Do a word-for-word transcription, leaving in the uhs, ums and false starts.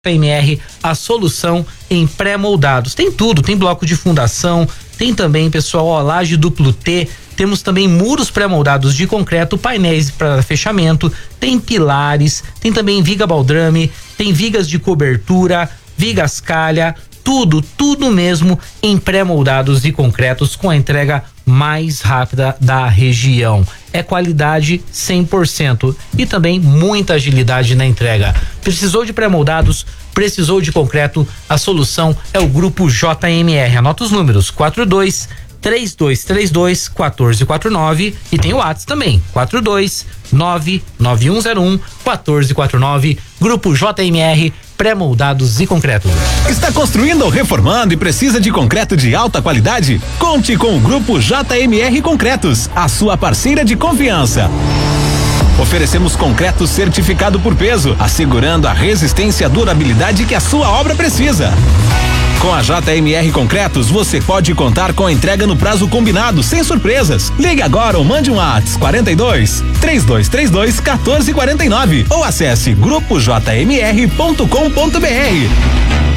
M R, a solução em pré-moldados. Tem tudo, tem bloco de fundação, tem também, pessoal, ó, laje duplo T, temos também muros pré-moldados de concreto, painéis para fechamento, tem pilares, tem também viga baldrame, tem vigas de cobertura, vigas calha, tudo, tudo mesmo em pré-moldados e concretos com a entrega mais rápida da região. É qualidade cem por cento e também muita agilidade na entrega. Precisou de pré-moldados, precisou de concreto, a solução é o Grupo J M R. Anota os números: quatro dois três dois três dois um quatro quatro nove e tem o WhatsApp também, quatro dois nove nove um zero um quatro quatro nove. Grupo J M R, pré-moldados e concreto. Está construindo ou reformando e precisa de concreto de alta qualidade? Conte com o Grupo J M R Concretos, a sua parceira de confiança. Oferecemos concreto certificado por peso, assegurando a resistência e a durabilidade que a sua obra precisa. Com a J M R Concretos, você pode contar com a entrega no prazo combinado, sem surpresas. Ligue agora ou mande um WhatsApp quarenta e dois, três dois três dois, quatorze quarenta e nove ou acesse grupo j m r ponto com ponto b r.